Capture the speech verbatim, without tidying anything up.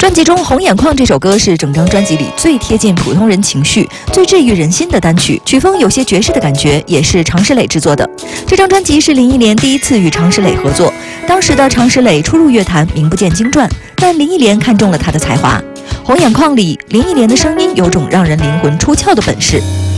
专辑中《红眼眶》这首歌是整张专辑里最贴近普通人情绪、最治愈人心的单曲，曲风有些爵士的感觉，也是常石磊制作的。这张专辑是林忆莲第一次与常石磊合作，当时的常石磊初入乐坛，名不见经传，但林忆莲看中了他的才华。《红眼眶》里，林忆莲的声音有种让人灵魂出窍的本事。